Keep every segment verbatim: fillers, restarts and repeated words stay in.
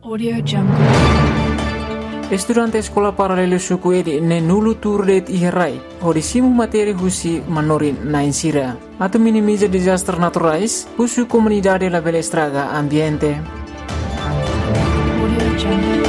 Audio Jungle. Estudante sekolah paralelo suku edi ne nulu turdet iherai. Hodisimu materi husi manorin na insira. Atau minimiza disaster naturais, husu comunidade la bela estraga ambiente. Audio Jungle.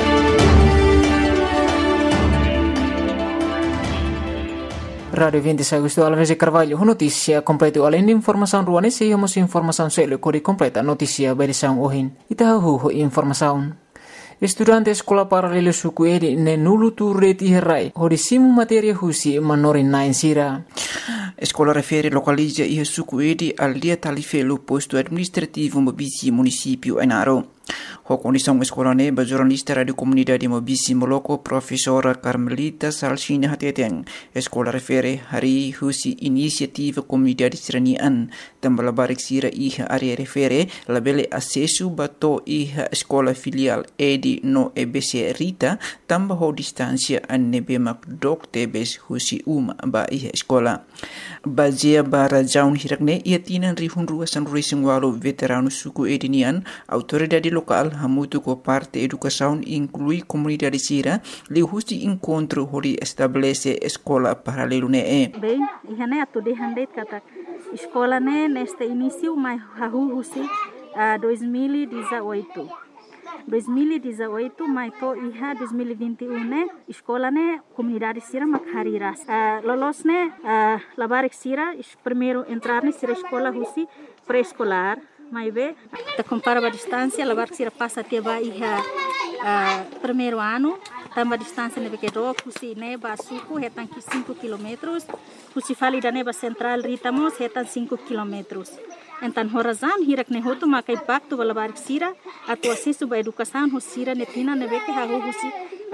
Radio vinte Agosto Alves Carvalho, notícia completa além de informação ruane, se temos informação selo kode completa notícia berisão ohin. Itahu informação. Estudante sekolah paralelo suku edi ne nulu turret iherai. Hodisimu materia husi manorin na insira. Escola refere localiza e suku edi al dia talifelo posto administrativo Mobisi município Ainaro. Ho condição escola ne ba jornalista radio comunidade Mobisi Moloko professora Carmelita Salsina Hateteng. Escola refere hari husi inisiativa comunidade seranian tambala barik sira iha area refere labele acesso bato iha escola filial edi no E B C Rita tamba ho distância anebe mak dok tebes husi uma ba iha escola. Bazia bara jaun hirakne ia tinan rihun ruasan racing walo veterano suku edinian autoridade local hamutu ko parte educação inclui comunidade sira li husi encontro hori estabelece escola paralelo ne e. Bem, ihane atu de handet kata escola ne neste início mai hahu husi uh, dois mil e dezoito. dois mil e dezoito mai to iha dois mil e vinte e um ne escola ne comunidade sira makhariras uh, lolos ne uh, labarik sira primeiro entrar ne sira escola husi pré-escolar mai be ta compara a distância labarik sira passa até ba iha uh, primeiro ano tamba distância ne que do husi ne ba suku hetan cinco quilômetros husi fali da ne ba central ritamos hetan cinco quilômetros. Então, horazan hirak ne hotu maka impacto bala barik sira atu acesso ba educação hosira netina nebe que hahu husi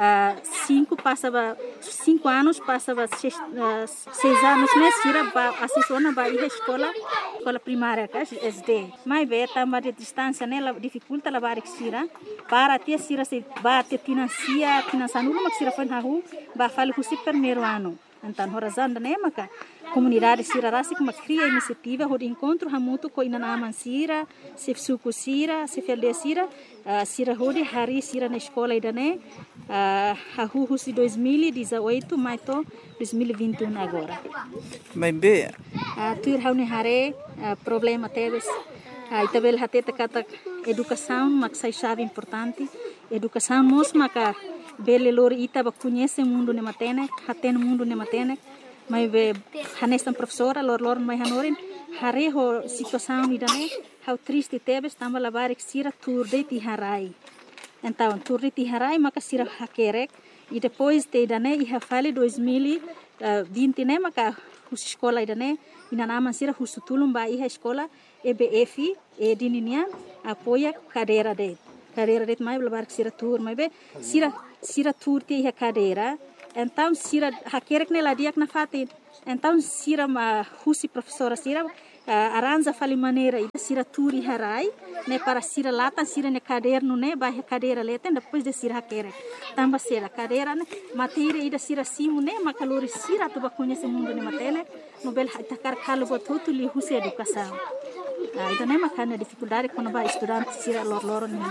cinco passa ba cinco anos passa ba seis, uh, seis anos ne sira ba acesso na ba iha escola escola primária ka S D mai be tamba de distância ne la dificulta la barik sira para tia sira se ba te financia financiando mak sira fan hahu ba fali husi primeiro ano. Então, horazan ne maka comunidade sira rasi que cria iniciativa de encontro hamutu ko inanaman sira se suku sira se felde sira uh, sira hodi hari sira na escola idane uh, hahu husi dois mil e dezoito mai to dois mil e vinte e um agora Mas be uh, tur haune hare uh, problema teves uh, itabel hateta kata educação mak sai chave importante educação mos maka bele lor ita ba conhece mundo ne matene haten mundo ne matene mai be hanestan professora lor lor mai hanorin hare ho situação idane how triste tebes tamba labarik sira turde ti harai então turde ti harai maka sira hakerek e depois te idane iha fale dois mil e vinte ne maka hus escola idane inanaman sira husutulum ba iha escola E B F e dininian apoia cadeira de cadeira de mai labarik sira tur mai be sira sira tur ti iha cadeira. Então, sira hakerek ne la diak na fatin. Então, sira ma husi professora sira uh, aranja fali maneira sira turi harai ne para sira latan sira ne caderno ne ba cadeira leten depois de sira hakerek. Tamba sira cadeira ne matéria ida sira simu ne makalori sira tu ba conhece mundo ne matene no bel takar kalu botutu li husi educação. Ah, ida ne makana dificuldade quando ba estudante sira lor lor ne.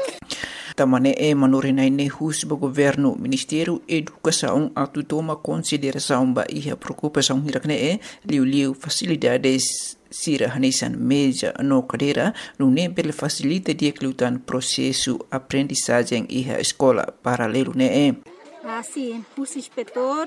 Tamane e manorinai ne hus ba governo Ministério Educação atu toma consideração ba iha preocupação hirakne e liu liu facilidades sira hanesan meja no cadeira no ne bele facilita dia klutan processo aprendizagem iha escola paralelo ne e. Ah, sim, o inspetor,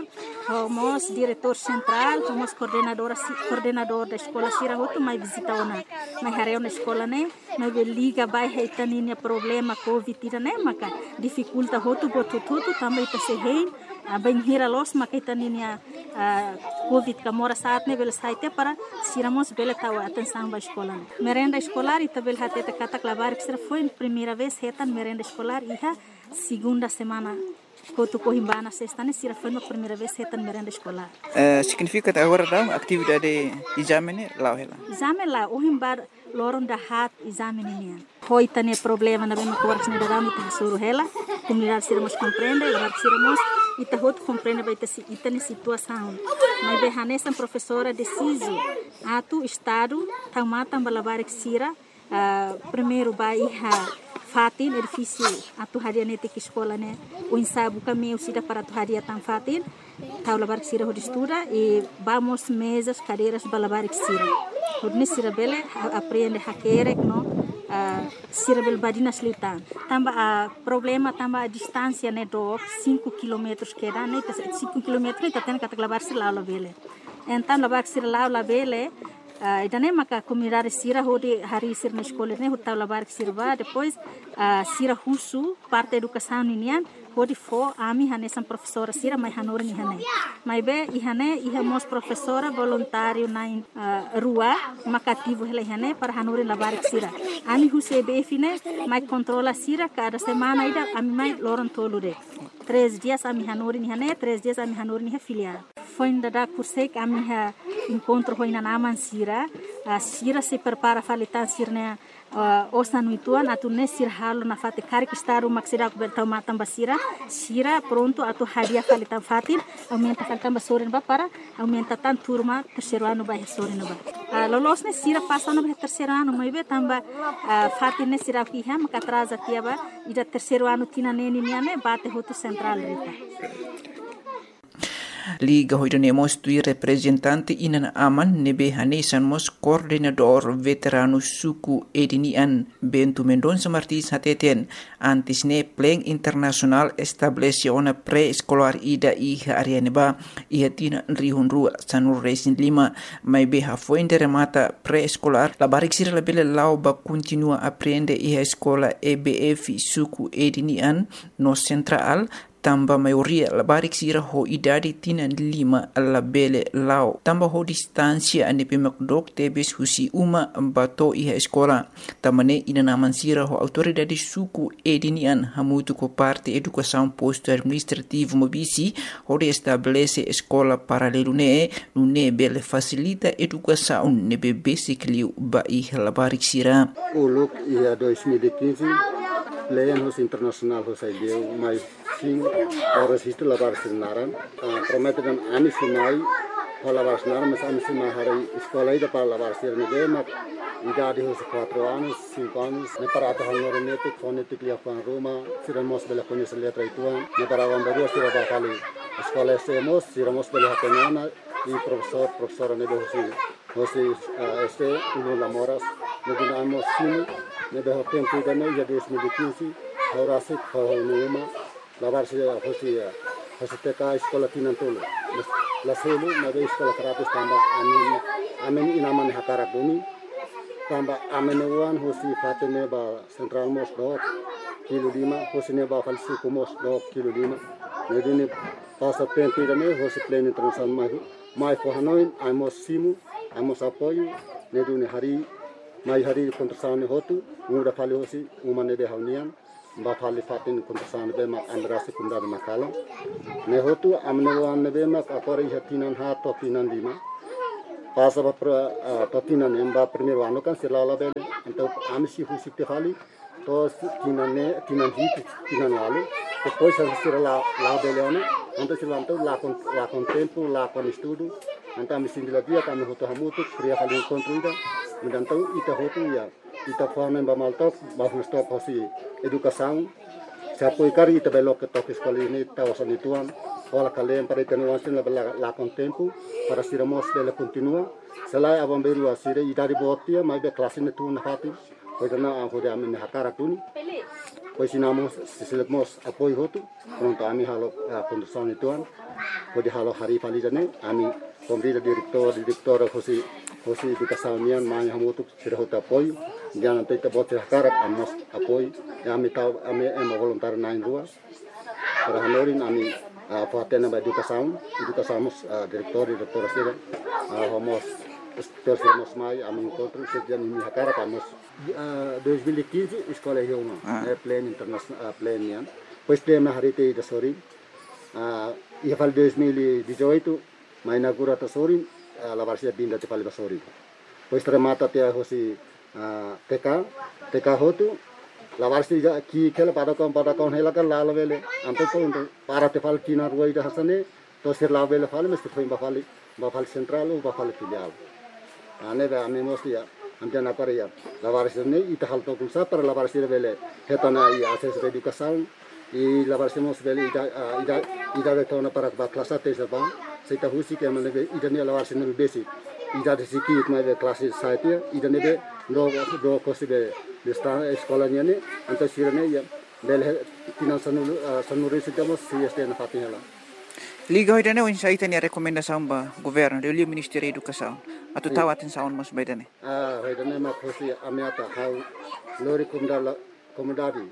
o diretor central, o coordenador, coordenador da escola Sira Hoto, mas visita ona, mas hareu na escola né, mas liga vai reitaninya problema Covid né, maka dificulta Hoto botu tudo também tá se rei, a bem hira los maka itaninya Covid kamora saat né, bela saite para Siramos bela tahu atenção ba escola. Merenda escolar ita bela hate ta kata klabar que foi primeira vez retan merenda escolar iha segunda semana. Kotu Cohimbana sexta ne sira foi a primeira vez retan merenda escolar. Uh, significa agora da atividade exame lá ela. Exame lá o himbar loron da hat exame ne. Foi tane problema na bema coordes ne da mita suru hela. Comunidade siramos compreende, lá siramos ita hot compreende vai ter ita ne situação. Mas behanesa professora deciso atu estado tamata balabarik sira uh, primeiro vai fatin edifício atu hadia nete que escola né o ensabu caminho sida para atu hadia tan fatin tau labar que sira estuda e vamos mesas cadeiras balabar que sira hodni sira bele aprende hakere no Uh, sira bel badina slitan tamba a uh, problema tamba a distância né do cinco quilômetros que dá né cinco quilômetros tá tendo que lavar sira lá bele então lavar sira lá bele uh, idane maka comunidade sira hodi hari sira na escola né hota lavar sira ba depois uh, sira husu parte educação ninian hodi fo ami hane sam professora sira mai hanor ni hane mai be i hane i hemos professora voluntário na uh, rua makativo hele hane para hanor lavar sira ami huse be fine mai controla sira cada semana ida ami mai loron tolude três dias ami hanor ni hane três dias ami hanor ni filial foi ainda cursei que ami ha encontro foi na naman sira a sira se prepara falitan sira né uh, osa no ituan atu ne sir halo na fate kari que está uma sira coberta uma tamba sira sira pronto atu hadia falitan fatin aumenta falitan basorin ba para aumenta tan turma terceiro ano ba sorin ba uh, lolos ne sira passa no terceiro ano mai be tamba uh, fatin ne sira ki ha maka atrasa tiaba ida terceiro ano tina neni ne bate hoto central rita Liga hoidanemos tui representante inan aman nebe hanesan mos coordenador veterano suku edinian Bento Mendonça Martins hateten antis ne pleng internasional establece ona pre-escolar ida iha arianeba iha tina rihun rua sanur resin lima mai beha fuente remata pre-escolar la barik sira labele lau ba continua aprende iha escola E B F suku edinian no central tamba maioria la barik sira ho idadi tina lima la bele lao tamba ho distancia ane pemakdok tebes husi uma bato iha escola tamane ina naman sira ho autoridade suku edinian hamutu ko parte educação posto administrativo mobisi ho de estabelece escola paralelo ne no ne bele facilita educação ne bebe sikliu ba iha la barik sira uluk ia dois mil e quinze Leyan hos internasional hos ideu mai sim horas itu labar sinaran prometedan ami simai labar sinaran mas ami simai hari sekolah ida para labar sirne de mak idade hos quatro anos cinco anos ne para ata hanor nete fonetik lia fan Roma siramos bela conhecer letra ituan ne para vambaru sira ba kali sekolah semos siramos bela hapenana e professor professora ne de hosi hosi este uno lamoras ne dinamos sim ne de hopen tuda ne ya dois mil e quinze horasik faholuma lavar se hosi hosi teka escola tinantolo la selu na de escola karate tamba amin amin inaman hakara bumi tamba amin wan hosi fatene ba central mos do kilo lima hosi ne ba falsi kumos do kilo lima ne dini pasa tempo ne hosi plane international mai mai for hanoi amos simu amos apoio ne duni hari mai hari kontrasane hotu muda fali hosi umane de haunian ba fali fatin kontrasane be ma andra sekunda de makala ne hotu amne wan ne be ma akore hatinan ha to tinan lima pasa ba to tinan emba primeiro ano kan selala be então amsi hosi te fali to tinan ne tinan hit tinan lalu depois a sira la la beleone então se lantou lá com lá com tempo lá com estudo então me sindila dia kami hoto hamutu pria kali kontrida então ita hoto ya ita forma ba maltok ba stop hosi educação se apoio cari ita belok ke tok escola ini tawasan ituan ola kalian para tenuan sin la la con tempo para siramos bele continua selai abam beru asire ita di botia mai be kelas ini tu na hati pois na a hode amen hakara tuni pois sinamos sisilemos apoio hoto pronto ami halo condução ituan pode halo hari fali jane ami Pemerintah direktor direktor hosi hosi educação mian mai hamutu sira hota apoio dia nanti kita buat karak amos apoio ya ami tahu ami em voluntário na rua para hanorin ami fatena ba educação educação direktor direktor sira homos terus mai ami encontro sejak ini karak amos dois mil e quinze escola Riona é plano internacional plano mian pois tema hari te da sori ia fal dois mil e dezoito mai inaugura ta sorin la varsia binda te fali basori pois tremata te hosi T K T K hotu la varsia ki kela pada kon pada kon hela kan la vele anto to para te fal kina ruai da hasane to sir la vele fali mesti foi ba fali ba fali central ou ba fali filial ane ba ame mos ya Antian apa ya? Lawaris ini ita hal tokum sa para lawaris ini bele hetana i akses edukasan i lawaris mos bele ida ida ida betona para kelas satu sebang seita husi ke mana be ida ni lawaris ini basic ida de sikit mai be kelas satu ida ni be do do kosi be desta sekolahnya ni anto sirene ya bele tinan sanulu sanuri sitamos sieste na fatihela. Liga hoy dane on sa ita ni rekomendasyon ba gobyerno de Liu Ministerio Edukasyon atau tawatin sa on mas bay dane. Ah, hoy dane ma kosi amiata how lori kumdala komodadi.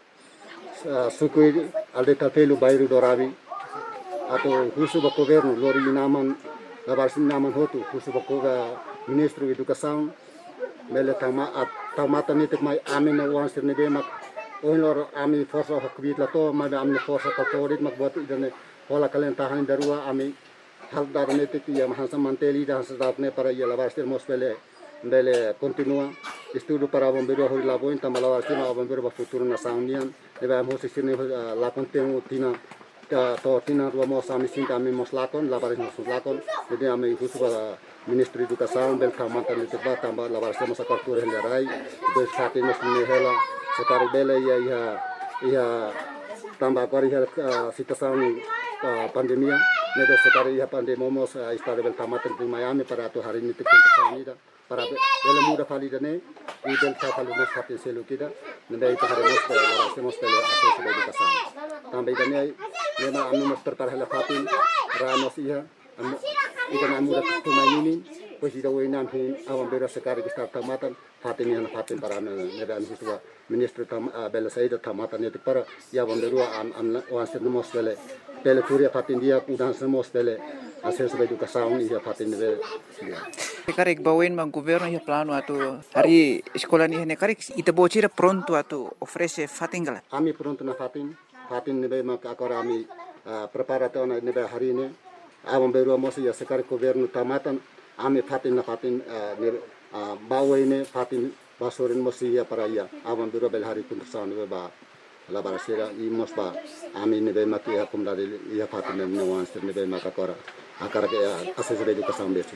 Sukui alde tapelu bairu dorabi atau husu ba gobyerno lori naman labarsin naman hotu husu ba koga Ministro Edukasyon mele tama at tamata nitik may amin na wansir ni be mak on lor ami forsa hakbit lato ma ami forsa katorit magbuat idane wala kalian tahan darua ami hal darane tiki ya mahasa manteli dan sedatne para ya labarster mosbele bele continua estudo para bombeiro hori laboin tamalawarti ma bombeiro ba futuro na saunian deba mo sisine la contenu tina ta to tina ruamo sami sinta ami moslakon labaris moslakon jadi ami husu para Ministro Edukasyon bel kamatan itu ba tamba labarster mosakartur hendarai itu satin mosne hela sekali bele ya ya ya tambah kari ya situasi pandemia neda sekali ya pandemi momos istade bel tamatan di Miami para tu hari ini tikun kesani da para bele muda fali dane i bel ta fali mos hati selu kita neda itu hari mos para semos bele akses edukasi tambah dane nema anu mos tertarhela fatin ramos iya ikan muda tumaini pues ida wenam hin awam bera sekali kita tamatan fatin yang fatin para neda anu situa Ministro tam bele saida tamatan itu para ya bomberua am am wansir mos bele bele kuria fatin dia udan semos bele akses edukasi ia fatin bele karek bawen mang governo ya plano atau hari sekolah ni hene karek ita bocira pronto atau ofrece fatin gala ami pronto na fatin fatin nebe mak akora ami preparato na nebe hari ini awam beru mos ya sekali governo tamatan ami fatin na fatin nebe bawen fatin basorin mos ya para ya awam beru bel hari kunsan nebe ba labarasira i mos ba ami nebe mak ya kumdari ya fatin nebe wansir nebe mak akora akara ke akses edukasi besi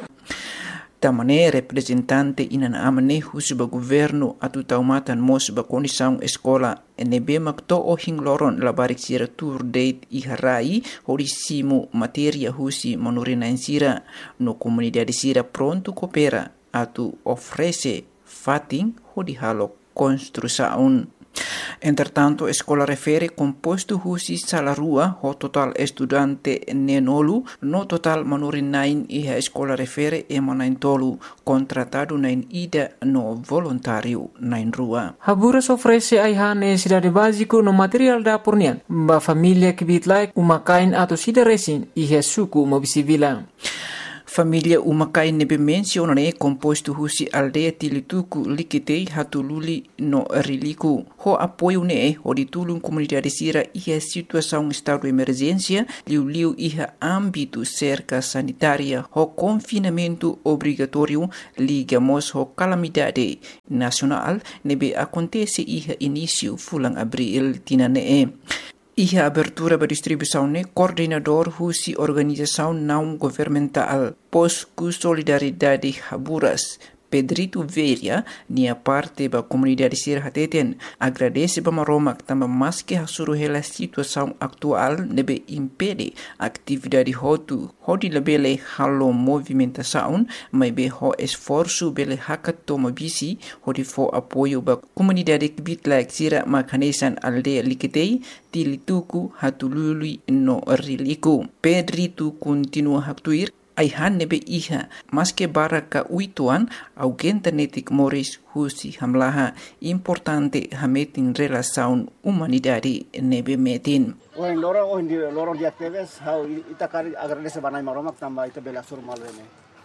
tamane representante inan amane husuba governo atu taumatan mos ba kondisang eskola nebe makto o hingloron labarik sira tour date iharai horisimu materia husi manurina sira no comunidade sira pronto coopera atu ofrece fating hodi halo construção. Entretanto, a escola refere composto husi salarua ho total estudante nenolu no total manurin nain e a escola refere emanain tolu contratado nain ida no voluntário nain rua. Haburas ofrece aiha necessidade básico no material da pornian ba família que bitlai umakain atau sida resin e a suku mobisivila. Família umakai nebe menciona ne composto husi aldeia tilituku likitei hatululi no riliku. Ho apoio ne ho ditulung comunidade sira iha situação estado de emergência liu-liu iha âmbito cerca sanitária ho confinamento obrigatório ligamos ho calamidade nacional nebe acontece iha início fulang abril tinane. Iha abertura ba distribuição ne coordenador husi organização não governamental Posku Solidariedade Haburas Pedrito Veria nia parte ba comunidade sir hateten agradece ba maromak tamba maske hasuru hela situação atual nebe impede atividade hotu hodi lebele halo movimentação mai be ho esforço bele hakat toma bisi hodi fo apoio ba comunidade bitla sira makanesan aldeia likitei tilituku hatulului no riliku. Pedrito continua haktuir aihan nebe iha maske baraka uituan augenta netik moris husi hamlaha importante hametin relação humanidade nebe metin. Oin lorong oin di lorong di aktivis how ita kari agradece banai maromak tamba ita bela sur malene.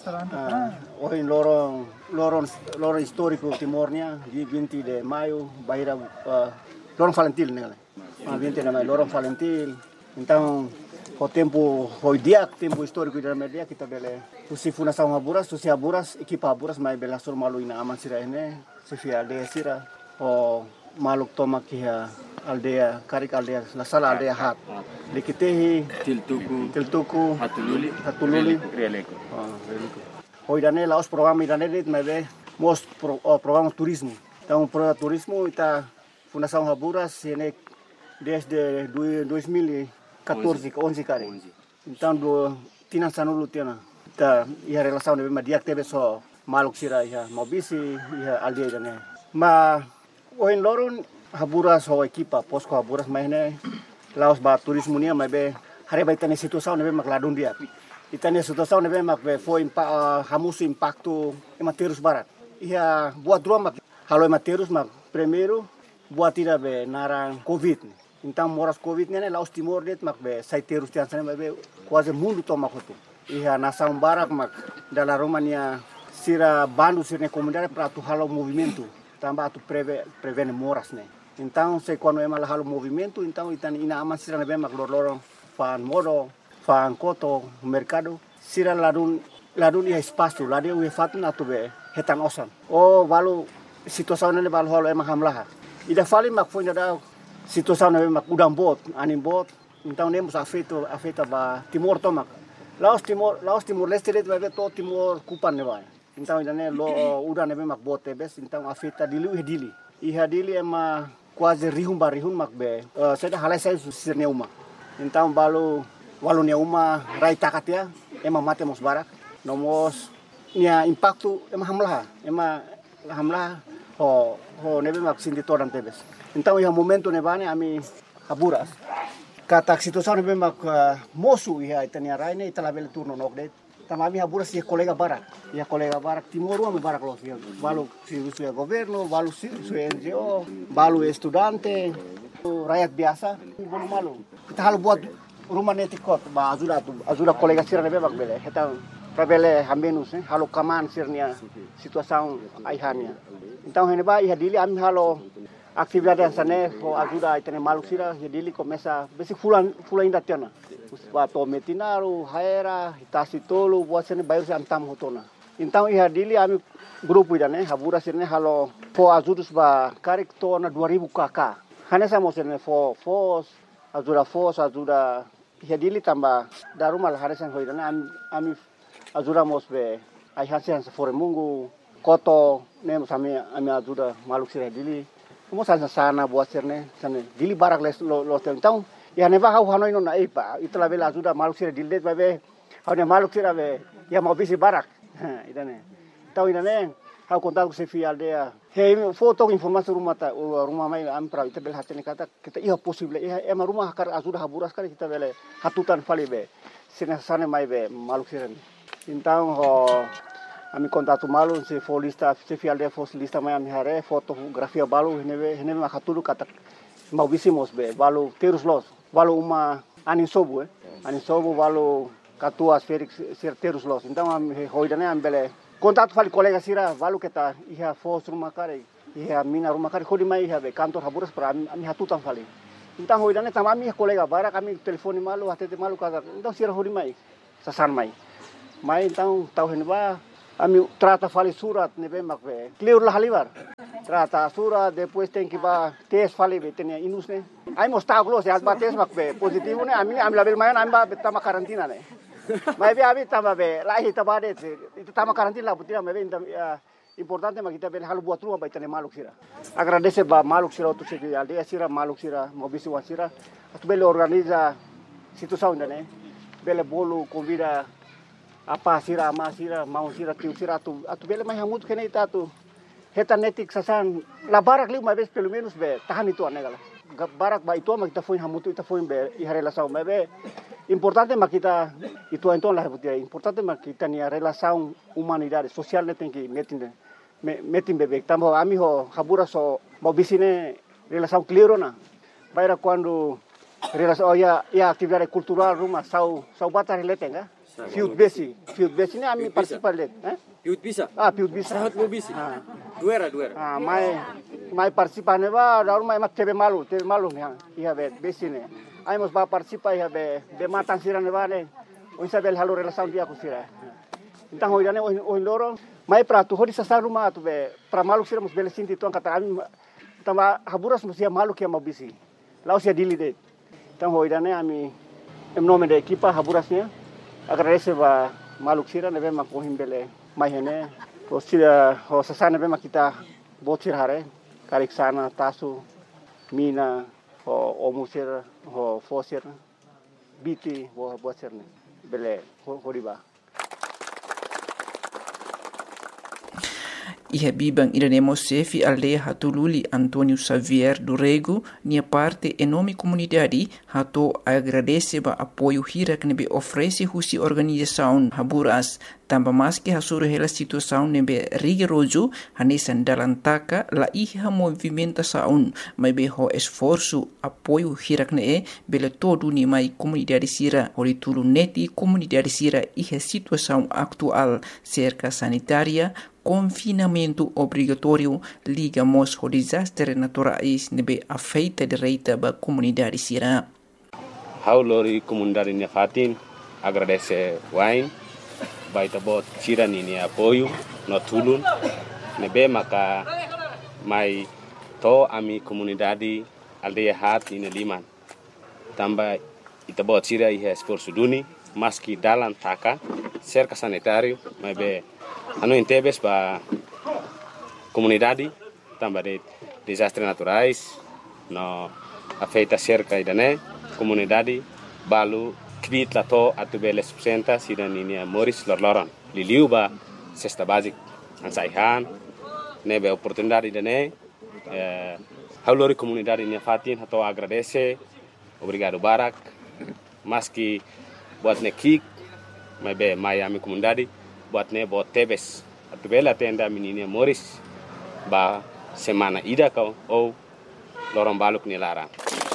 Oin lorong lorong lorong historiko timornya di binti de mayo baira lorong Valentil nele. Binti de mayo lorong Valentil. Então o tempo hoy dia tempo histórico da media kita bele usi fundação Haburas usi Haburas equipa Haburas mai bela sur malu ina aman sira ene sifia aldea sira o maluk toma kia aldea karik aldea la sala aldea hat likitehi tiltuku tiltuku hatululi hatululi releko ah releko hoy dane laos programa dane dit mai be mos pro, oh, programa turismo. Então, programa turismo está Fundação Haburas ini desde dois mil e quatorze, onze kali. Então, do tina sanulu tina. Ta ia relação de dia teve só maluk sira ia mobisi ia aldeia dane. Ma oin loron Haburas ho equipa posko Haburas maine laos ba turismo nia mai be hari ba itane situação nebe mak ladun dia. Itane situação nebe mak be foi impa uh, hamusu impacto ematerus barat. Ia buat dua mak halo ematerus mak primeiro buat tira be narang covid. Então moras covid ne laos timor det mak be saiterus tian sana be quase mundo toma kotu. Ia nação barak mak dala Romania sira bandu sirne comunidade para tu halo movimento. Tambah tu preve prevene moras ne. Então, se quando é mal halo movimento, então itani ina aman sira nebe mak lor fan modo, fan koto, mercado, sira ladun ladun ia espaço, ladun ia fatu na tube hetan osan. O valu situação nele valu halo emang hamlaha. Ida fali mak foi nada situação nebe mak udang bot, anim bot, então nemos afeto afeta ba timor tomak. Laos timor, laos timor leste det vai to timor kupan ne vai. Então ida ne lo udang nebe mak bot tebes, então afeta dilu dili. Iha dili ema quase rihum barihum makbe uh, seda halai sai sir neuma então balu walu neuma rai takatia ema mate mos barak nomos nia impacto ema hamlah ema hamlah ho ho nebe mak sindi toran tebes então ia momento nebane ami Haburas kata situação nebe mak uh, mosu ia itania rai ne italabel turno nokdet tamami Haburas ia kolega barak ia kolega barak timor ami barak los ia balu si suya governo balu si suya N G O balu estudante rakyat biasa bolu malu kita halu buat rumah netikot ba ajuda tu ajuda kolega sira nebe bak bele kita prabele hamenus eh halu kaman sirnia situação aihania então hene ba ia dili ami halo atividade sane ho ajuda itene malu sira ia dili começa besi fulan fulan inda tiana bato metinaru haera itasi tolu buat sene bayar antam hotona então ia dili ami grupo idane Haburas sirne halo fo ajudus ba karik tona dua ribu kakak hanya sama sirne fo fos ajuda fos ajuda ia dili tambah daru mal harisan hoidane ami ami ajuda mosbe ai hasian sefore mungu koto nem sami ami ajuda maluk sira dili mo sana sana buat sirne sana dili barak les lo lo então ya neva hau hanoi no na ipa itla bela ajuda maluk sira dildet babe hau ne maluk sira be ya mau bisi barak idane tau idane hau kontak se fi aldea he foto informasi rumah ta rumah mai am pra ita bel hatene kata kita iya possible iya ema rumah kar ajuda Haburas kali kita bele hatutan fali be sina sana mai be maluk sira então ho ami kontak tu malu se folista se fi aldea fosilista mai am hare fotografia balu hene hene ma hatulu kata mau bisi mos be balu terus los balu uma anin sobu eh anin sobu balu katua Felix terus los então am hoidane am bele kontak fali kolega sira balu kita iha fos rumah kare iha mina rumah kare khodi mai iha be kantor Haburas pra ami hatutan fali então hoidane tam ami kolega bara kami telefoni malu hatete malu kata então sira hodi mai sasan mai mai então tau hen ba ami trata fali surat nebe makbe clear lah halibar trata surat depois tem que ba tes fali be tenia inus ne ai mosta glo se alba tes makbe positivo ne ami ami label mayan amba betama karantina ne mai be abi tama be lahi tabade itu tama karantina butina mebe importante mak kita be halu buat rumah ba itane maluk sira agradece ba maluk sira tu se aldea sira maluk sira mobisi wasira tu bele organiza situação ne bele bolu convida apa sira ama sira mau sira tiu sira tu atu bele mai hamut kene ita tu heta netik sasan la barak li mai bes pelo menos be tahan itu anegala barak ba itu ma kita foi hamut ita foi be i relação mai be importante ma kita itu então la reputia importante ma kita ni relação humanidade social ne tem que metin metin bebe tambo ami ho Haburas so mau bisine relação clear na baira quando relação ya ya atividade cultural rumah sau sau batar letenga Fiut besi, fiut besi ni ami participar let, eh? Fiut bisa. Ah, fiut bisa. Sahat mo bisi. Ah. Duera, duera. Ah, mai mai participar ne ba, daru mai mak tebe malu, tebe malu ni, iha bet besi ne. Ai mos ba participar iha be, be matang sira ne ba ne. Oin sabel halu relação dia ku sira. Então hoidane oin oin loro, mai pra tu hodi sasa rumah tu be, pra malu sira mos bele sinti tuan kata ami tama Haburas mos ia malu kia mau bisi. Lau sia dili det. Então hoidane ami em nome da equipa Haburasnya agradece ba maluk sira nebe mak ohim bele mai hene Terus sira ho sasana memang kita botir hare karik sana tasu mina ho omusir ho fosir biti ho botir ne bele ho horiba. Iha bibang idanemo sefi aldeia hatululi Antônio Xavier do Rego, nia parte enorme comunidade hato agradece ba apoio hira que nebe oferece husi organização Haburas, tamba mais que hasuru hela situação nebe rigoroso hanesan dalam taka la iha movimentação, mas be ho esforço apoio hira que ne bele todo ni mai comunidade sira horitulu neti comunidade sira iha situação atual cerca sanitária confinamento obrigatório ligamos ao desastre naturais nebe afeita direita ba comunidade sira. Haulori comunidade Nefatin agradece wine baita bot sira ni apoio no tulun nebe maka mai to ami comunidade aldeia hat in liman tamba ita bot sira ihe esforço duni maski dalam taka cerca sanitário mas be anu intebes ba comunidade tamba de desastres naturais no afeita cerca idane comunidade balu kvit lato atubele subsenta sidan ini Moris lorloron liliu ba cesta basic ansaihan nebe oportunidade idane eh, haulori comunidade Nefatin hato agradece obrigado barak maski buat nekik mebe Miami comunidade buat ne buat tebes atu bela tenda menina Moris ba semana ida kau ou lorong baluk ni larang.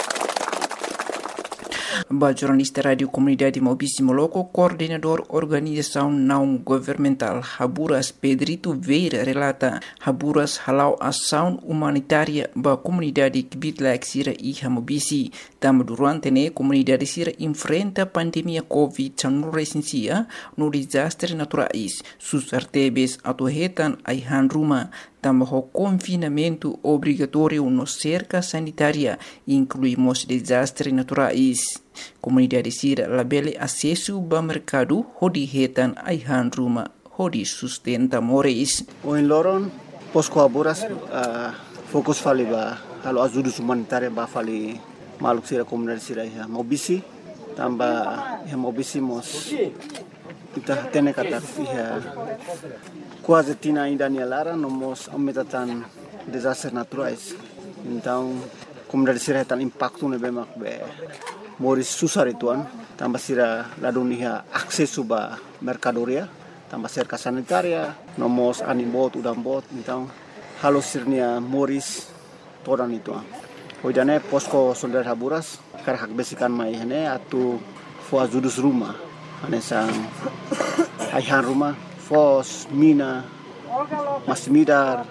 Ba jornalista Radio Comunidade Maubici Moloco, coordenador organização não governamental Haburas Pedrito Veira relata Haburas halau ação humanitária ba comunidade Kibitlaik Sira e Maubici. Tam durante ne comunidade Sira enfrenta pandemia Covid dezenove no desastre naturais. Sus artebes atuhetan aihan ruma. Tam ho confinamento obrigatório no cerca sanitária, incluímos desastres naturais. Comunidade Sira labele acesso ao mercado, hodi hetan aihan ruma, hodi sustenta moris. O em Loron, Posco Haburas, uh, fokus fali ba halo ajuda humanitária ba fali maluk Sira comunidade Sira ya Maubici, tamba ya Maubici mos kita tene kata ya quase tina ainda ni lara nomos aumentatan desastres naturais. Então, comunidade Sira tan impacto ne bemak be moris susar ituan tambah Sira ladunia akses ba mercadoria tambah cerca sanitaria nomos animbot udambot então halo sirnia moris todan ituan hoidane posko soldat Haburas kar hak besikan mai hene atu fo ajudus rumah anesang aihan rumah fos mina masmidar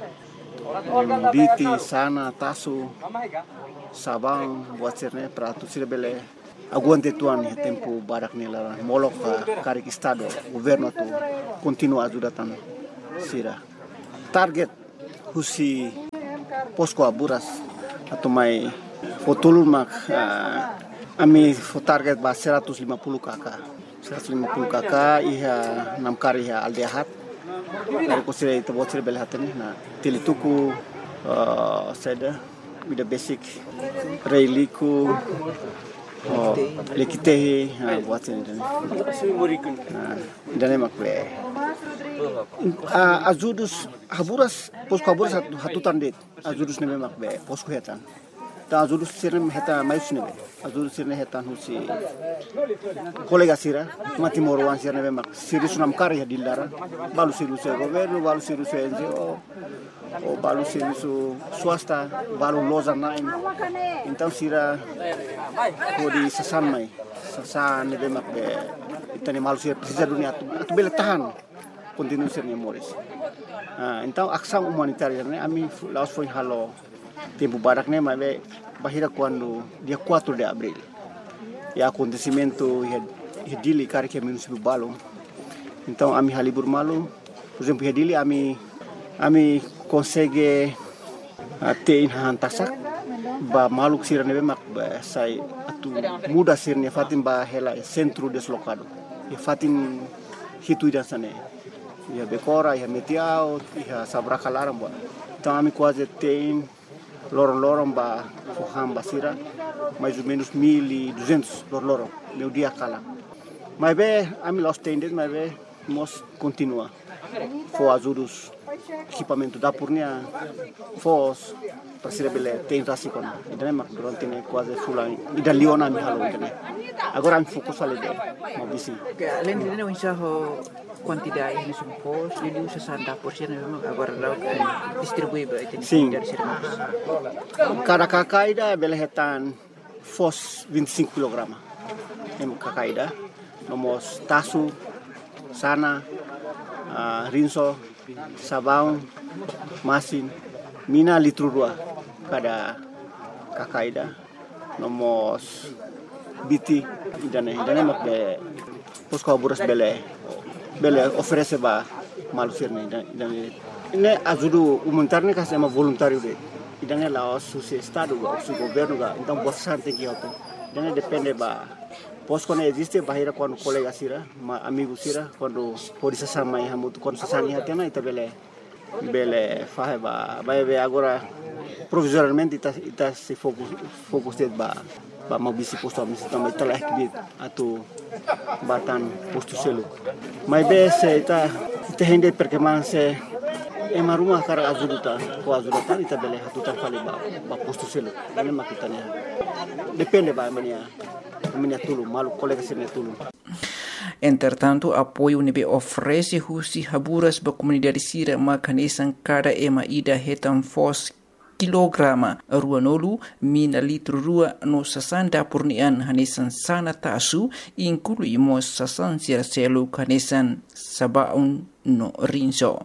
biti sana tasu sabang buat sirne pratu sirbele aguante tuan ya tempo barak nela molok karik estado governo tu continua ajudatan Sira target husi Posco Haburas atau mai fotulun mak uh, ami fo target ba seratus lima puluh kakak seratus lima puluh kakak iha enam kari iha aldehat dari kusira itu buat sira belhatani na tilituku uh, seda with the basic reiliku oh lekitehi buat sini dan dan emak be ajudus Haburas Posco Haburas hatutan det ajudus ne emak be Posco hetan ta ajudus sirne heta mais ne be ajudus sirne hetan husi kolega Sira mati morwan sirne emak siri sunam kari dilara balu siru se governo balu siru se N G O o balu siru swasta balu loza naim então Sira di sasan mai sasan ne bemak be itani malu sir sisa dunia tu tu bele tahan continue sirne moris ah então ação humanitária ne ami laos foi halo tempo barak ne mas bahira quando dia quatro de abril e acontecimento e dili kari que município balo então ami halibur malu por exemplo e dili ami ami consegue ter in hantasak ba maluk Sira nebe mak ba sai atu muda sirne fatin ba hela centro deslocado e fatin hitu dan sane ia Becora, ia Metiau, ia Sabraca Laramba. Então a mim quase tem lorong-lorong ba Foham Basira, mais ou menos mil e duzentos lorong-lorong, meu dia cala. Mas bem, a mim lá estendes, mas bem, nós continua. For ajudos equipamento da Purnia, fos para ser bele tem rasikon. Então mak durante ne quase fulan. Ida Liona mi halo então. Agora me fokus ali deh, mau bisi. Além de não enxergar quantidade de pos, ele usa santa por cento agora lá distribui para itu. Sim. Cada kakaida bele hetan fos vinte e cinco quilogramas. Em kakaida, nomos tasu, sana, uh, rinso, sabão, masin, mina litro dua cada kakaida, nomos biti idane idane mak be pos buras bele bele oferece ba malu sirne idane ne ajudu humanitarne kas ema voluntário de idane la su estado o su governo ga então bastante que auto idane depende ba pos quando existe bahira quando colega sira ma amigo sira quando pode se sama ya muito quando se sani hatena ita bele bele fahe ba ba be agora provisoriamente ita ita se focus focus de ba ba mau bisi posto misi também telah kibit atau batan posto selu mai be se ita ita hende perkembangan se ema rumah kara azuduta ko azuduta ita bele hatutan fali ba ba posto selu ini makitanya depende ba mania mania tulu malu colega sene tulu. Entretanto, apoio nebe oferece husi haburas ba comunidade sira makanesan cada ema ida hetan fos kilograma ruanolu mina litro rua no sasanda purnian hanesan sana tasu inclui mo sasan sira selu hanesan sabaun no rinso.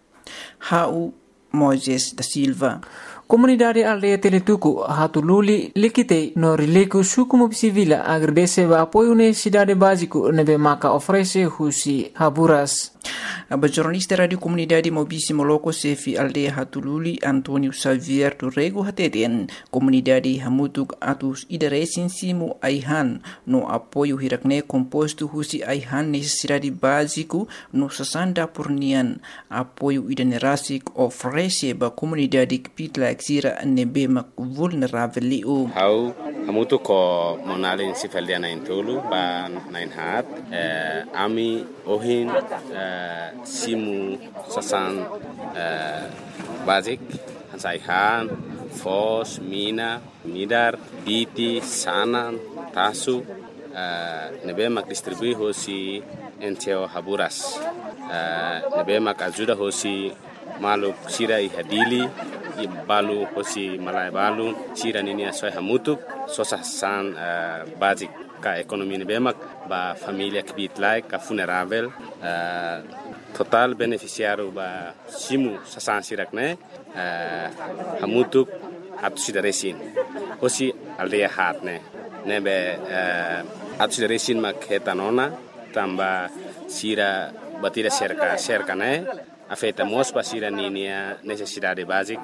Hau Moises da Silva. Comunidade aldeia Teletuku hatululi likite no rileku sukumu sivila agradece o apoio na cidade básico nebe maka oferece husi haburas. A jornalista Radio Comunidade Mobisi Moloko Sefi Aldeia Hatululi Antônio Xavier Turrego Hateten Comunidade Hamutuk Atus Idaresin Simu Aihan no apoio hirakne composto husi Aihan necessidade básico no sasanda purnian apoio idanerasik oferece ba comunidade kpitla exira nebe mak vulnerável liu. Hau Hamutuk ko monalin sifaldiana intulu ba nain hat eh, ami ohin Uh, simu sasan uh, basic hansaihan fos mina midar biti sanan tasu uh, nebe mak distribui hosi enteo haburas uh, nebe mak ajuda hosi maluk sira ihadili balu hosi malai balu sira nini asoi hamutuk sosasan uh, basic ka ekonomi nebe mak ba família kbitlai ka funerável uh, total beneficiário ba simu sasan sirakne uh, hamutuk atu sidaresin hosi aldeia hatne nebe uh, atu sidaresin mak hetanona tamba sira batira cerca cerca ne afeta mos pa sira ninia necessidade basic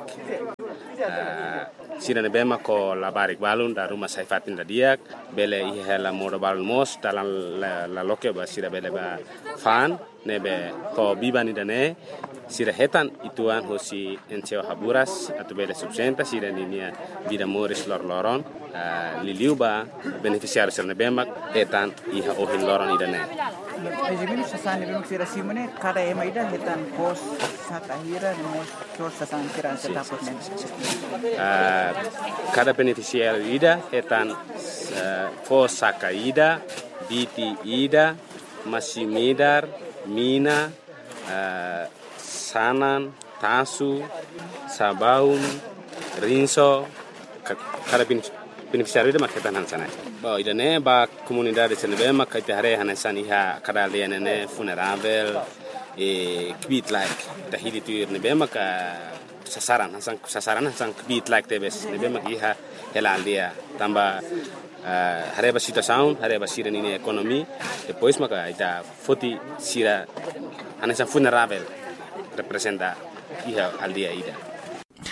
uh, sira nebe mak ko labarik balun da rumah saifatin da diak bele ihela modo balun mos dalam la, la loke ba sira bele ba fan nebe ko bibani dane sira hetan ituan hosi enteo haburas atau bele subsenta sira ninia vida moris lor loron uh, liliu ba beneficiário sira nebe mak hetan iha ohin loron idane. Ejimini sasan nebe mak sira simone kada ema ida hetan pos satahira mos sos sasan sira setapot nen. Uh, cada beneficiário ida hetan uh, fos saka ida biti ida masimidar mina uh, sanan tasu sabaun rinso cada beneficiário ida maketan hansana ba ida ne ba comunidade senebe makate hare hansani ha kada lene ne funerável e kvit like tahili tu nebe maka sasaran hasan sasaran hasan kvit like tebes nebe mak iha hela dia tamba uh, hareba situação hareba sira nini ekonomi depois maka ita foti sira anesa funerável representa iha aldia ida.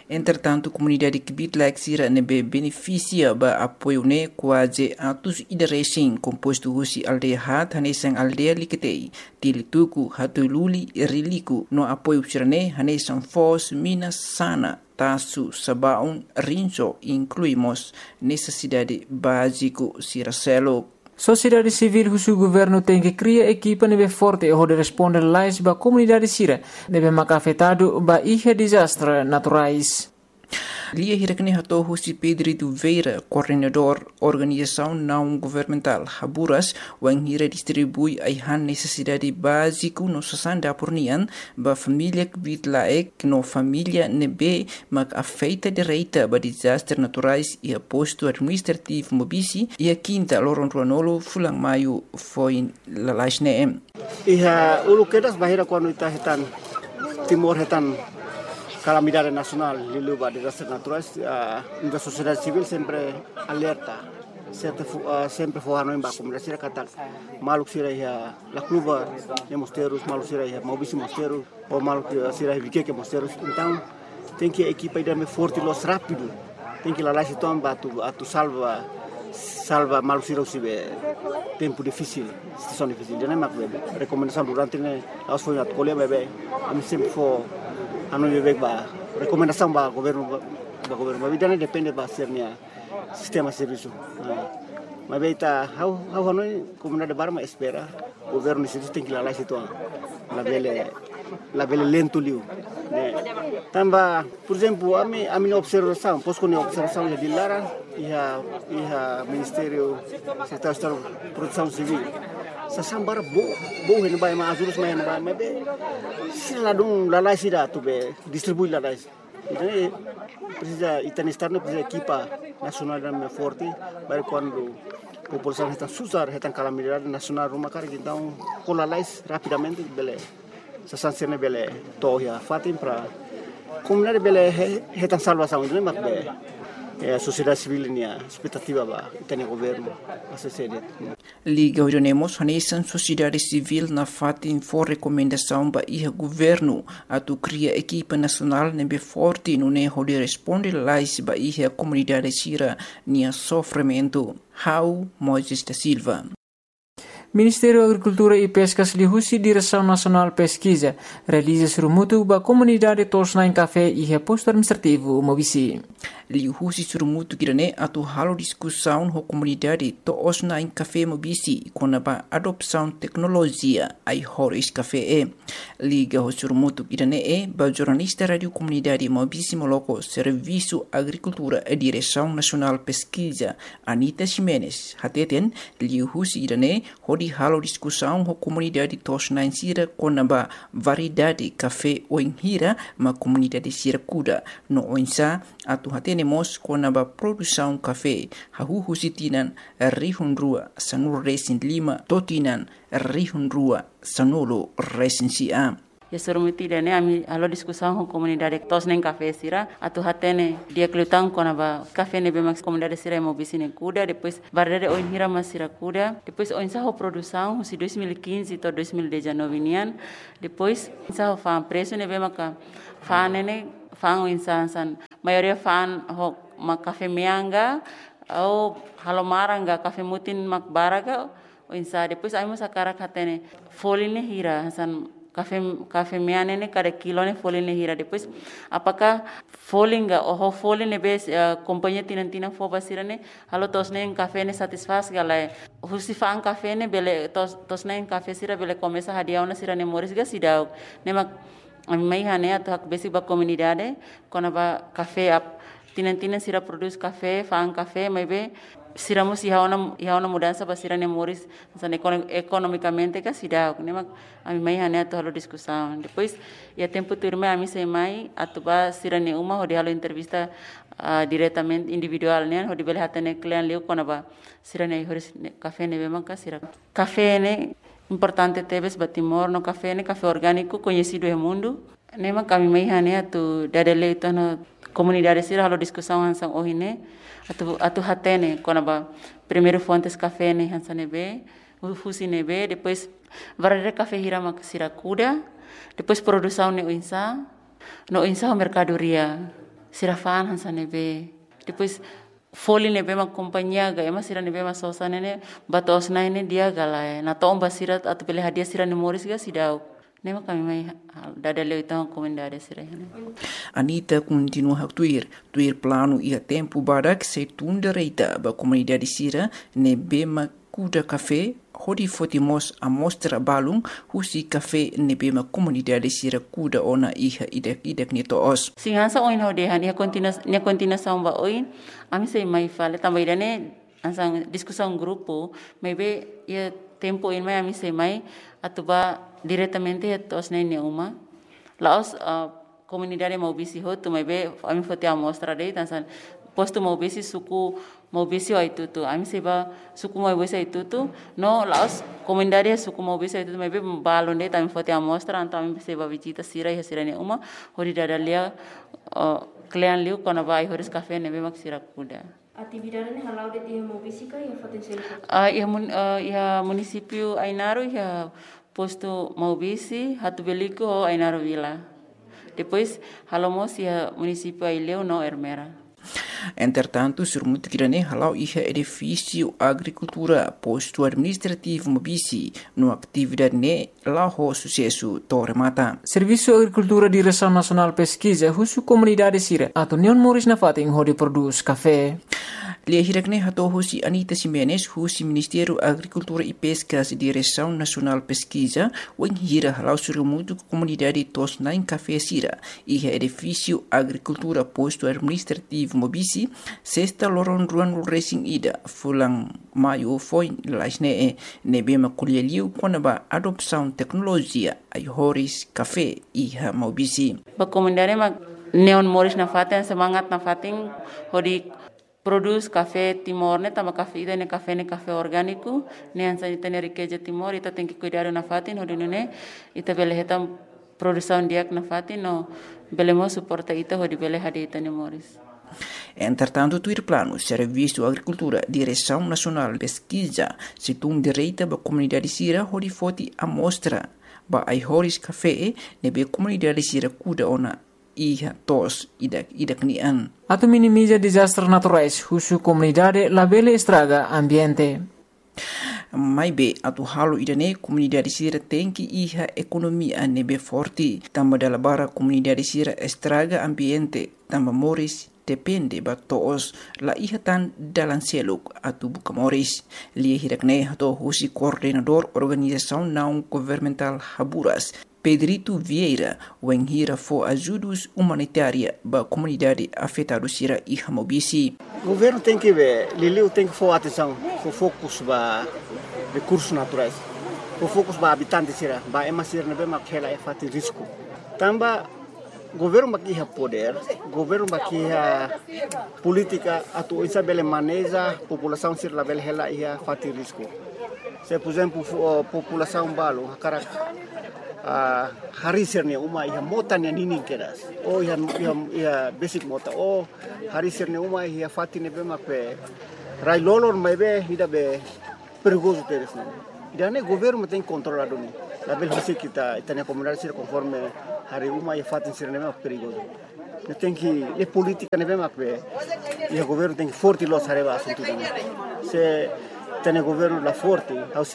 Entretanto, comunidade que bitlak sira nebe beneficia ba apoio ne quase atus ideracing composto husi aldeia hat hanesang aldeia liketei tilituku hatululi riliku no apoio sirane hanesang fos minas sana tasu sabaun rinso incluímos necessidade básico siracelo. Sociedade civil husu governo tem que criar equipa nebe forte e hode responder lais ba comunidade sira nebe maka afetado ba ihe desastre naturais. Lia hirakne hato husi Pedro Duveira, coordenador organização não governamental Haburas, wang hira distribui aihan necessidade básico no sasanda pornian ba família que bitlaek no família nebe mak afeita direita ba desastre naturais e a posto administrativo mobisi e a quinta loron ruanolo fulang maio foi lalaisne. Iha ulu kedas bahira quando ita hetan timor hetan calamidade nacional lilu ba desastre naturais, uh, a sociedade civil sempre alerta, sempre uh, sempre forrano em ba comunidade sira kata maluk sira ia la cluba de mosteiros, maluk sira ia mobisi mosteiros ou maluk sira ia vique mosteiros. Então tem que equipa ida me forte los rápido, tem que lá lá se toma tu a tu salva salva maluk sira usibe tempo difícil, situação difícil. Jadi mak bebe recomendação durante ne aos foi na colhe bebe ami sempre for anu bebek ba recomendação ba governo ba governo mas vidane depende ba sernya sistema serviço mas beita how how anu comunidade barma espera governo isso tem que lá lá situ la bele la bele lento liu né tamba por exemplo a mi a minha observação posso com observação de Lara e a e a ministério secretário de produção civil sasambara bo bo hen bai ma azurus mai hen bai ma be sila dong lalai sida tu be distribui lalai jadi precisa itani estar no precisa equipa nacional dan forte baru quando população está susar está calamidade nacional rumah kar então com lalai rapidamente bele sasansene bele tohia fatim pra comunidade bele está salvação ini mak be a sociedade civil ni expectativa ba itani governo associado Liga Orionemos hanesan sociedade civil na fatin for recomendação ba iha governo atu cria equipa nacional nebe forte no ne hode responde lais ba iha comunidade sira nia sofrimento. How Moisés da Silva. Ministério da Agricultura e Pescas lihusi Direção Nacional Pesquisa realiza surumutu ba comunidade tosna em café e reposto administrativo mobisi. Lihusi surumutu kirane atu halo discussão ho comunidade tosna em café mobisi com a adopção tecnologia ai horis café e. Liga ho surumutu kirane e ba jornalista radio comunidade mobisi moloco Serviço Agricultura e Direção Nacional Pesquisa Anita Ximenes hateten lihusi kirane di halo discussão ho comunidade tosna em sira com a variedade café o em hira ma comunidade sira kuda no oinsa atu hatenemos com a produção café hahu sitinan rihun rua sanur resin lima totinan rihun rua sanolo resin sia. Ya surumuti dene ami halo discussão com comunidade tos nem café sira atu hatene dia klutang com a café ne bemax comunidade sira mo bisine kuda depois variedade oin hira mas sira kuda depois oin sa ho produção si dois mil e quinze to dois mil e dezenove nian depois sa ho fan preço ne bemaca fan ne fan oin san san maioria fan ho ma café meanga ou halo maranga café mutin mak baraga oin sa depois ai mo sakara hatene foline hira san Café café meane ne cada kilo ne folha ne hira depois apakah folinga oh folha ne bes companhia tinan tinan fo basira ne halo tos ne café ne satisfaz galai husi fan café ne bele tos tos ne café sira bele começa hadiau na sira ne moris ga sidau ne mak mai hane atu hak besi ba comunidade kona ba café ap tinan tinan sira produz café fan café mai be siramos ia uma ia uma mudança para sira nemoris san economicamente que sida ne mak ami mai hane atu halo discussão depois ia tempo turme ami sei mai atu ba sira ne uma hodi halo entrevista uh, diretamente individual ne hodi bele hatane client leu kona ba sira ne horis café ne bema ka sira café ne importante teves batimor no café ne café orgânico conhecido no mundo ne mak ami mai hane atu dadele itu no comunidade sira halo discussão hansang ohine atu atu hatene kona ba primeiro fontes café ne hansane be fusi ne be depois variedade café hira mak sira kuda depois produção ne insa no insa mercadoria sirafaan hansa nebe. Depois foli nebe ma companhia ga ema sira nebe ma sosa nene batos na ne dia gala na tomba sira atu pele hadia sira ne moris ga sidau. Nema kami mai dada leu então comendade sira. Anita continua a tuir, tuir plano ia tempo barak se tunda reita ba comunidade sira nebe ma kuda café hodi fotimos a mostra balung husi café nebe ma comunidade sira kuda ona iha idek idek ni toos. Singansa oin hode han ia continua ia continua samba oin ami sei mai fale também dane ansang discussão grupo maybe ia tempo in mai ami sei mai atuba diretamente ia tos nei uma laos uh, comunidade mau bisi ho tu maybe ami fote a mostra dei tansan posto mau bisi suku mau bisi o itu tu ami seba suku mau bisi itu tu no laos comunidade suku mau bisi itu maybe balon dei tami fote a mostra anto ami seba visita sira ia sira ne uma hori dada lia uh, klean liu kona vai horis café nebe mak sira kuda. Atividade ni halau de dia mau bisi ka ia fote sel. Ah ia mun uh, ia município Ainaro ia posto mau bisi hatu beliko Ainaro Vila. Depois halomos ia município Aileu no Ermera. Entretanto, surmuto grande halau iha edifício agricultura posto administrativo mobisi no atividade ne laho sucesso toremata. Serviço Agricultura Direção Nacional Pesquisa husu comunidade sira atau Neon Moris na fating hodi produz café. Lia hirakne hato husi Anita Simenes husi Ministério Agricultura e Pescas Direção Nacional Pesquisa wen hira halau surmuto comunidade tos nain café sira iha edifício agricultura posto administrativo mobisi sexta loron ruan racing ida fulang maio foi laisne e nebema kulialiu konaba adopção tecnologia ai horis café iha mobisi. Ba comunidade ma Neon Moris na faten semangat na fating hodi produz café Timor ne tama café ida ne café ne café orgânico ne ansa ita ne riqueza Timor ita tem que cuidar na fatin hodi ne ita bele heta produção diak na fatin no belemo suporta ita hodi bele hadi ita ne Moris. Entretanto, tuir plano Serviço Agricultura Direção Nacional Pesquisa situng direita ba comunidade sira hodi foti amostra ba ai horis café nebe comunidade sira kuda ona iha tos idak idak nian. Atau minimiza desastres naturais husu comunidade labele estraga ambiente. Mai be atu halo idane comunidade sira tem que iha economia nebe forte tamba dalabara comunidade sira estraga ambiente tamba moris depende ba toos la iha tan dalan seluk atu buka moris lia hirakne hato husi coordenador organização não governamental Haburas Pedrito Vieira wen hira fo ajudos humanitária ba comunidade afetada sira iha mobisi. O governo tem que ver, Liliu tem que for atenção, for focus ba recursos naturais, for focus ba habitantes sira, ba ema sira nebe makela e fati risco. Tamba governo bakia poder, governo bakia política atu isa bele maneja população sira la bele hela ia fati risco. Se por exemplo população balo karak Uh, hari sirne uma ia mota ne nini keras o ia ia, ia basic mota o hari sirne uma ia fati ne bema pe rai lolor mai be ida be perigoso teres ne ida ne governo tem controlado ni la bel hasi kita itania comunidade sir conforme hari uma ia fati sirne bema perigoso ne tem que e política ne bema pe ia governo tem forte los areba assunto se tem governo la forte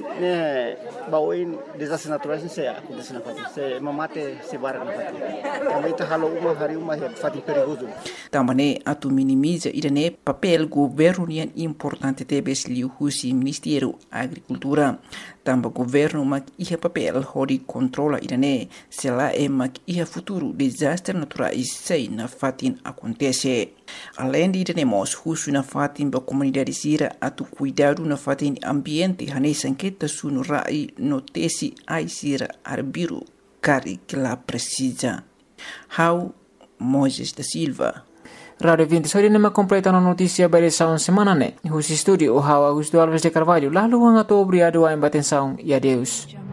ne baoin desastres naturais se acontece na fati se mamate se barra na fati também tá halo uma hari uma fati perigoso também atu minimiza idane papel governo nian importante tebes liu husi Ministério Agricultura tamba governo mak iha papel hori controla idane se la e mak iha futuro desastres naturais sei na fatin acontece além de idane mos husu na fatin ba comunidade sira atu cuidado na fatin ambiente hane sanqueta sunu rai notesi ai sira arbiru cari que la precisa. How Moses da Silva. Radio vinte sori nema completa na notícia ba edição semana ne. Husi studio o How Augusto Alves de Carvalho. Lalu ang ato obrigado a embatenção e adeus.